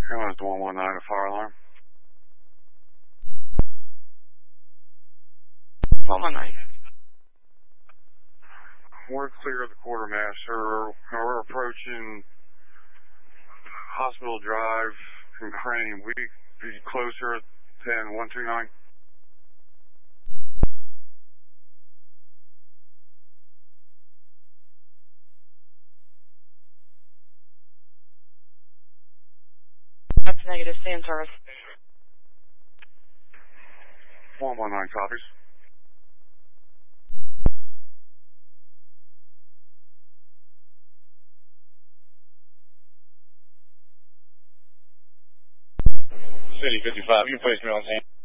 Airline 119, a fire alarm. 119. We're clear of the quartermaster. We're approaching Hospital Drive in Crane. We be closer than 129. That's negative. Stay in service. 119 copies. City 55, you can place me on scene.